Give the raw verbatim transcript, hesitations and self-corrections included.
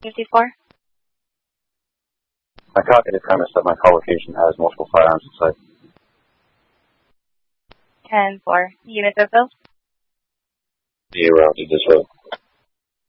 fifty-four. I copy the premise that my call location has multiple firearms inside. ten four. Unit fulfilled. Zero to this road.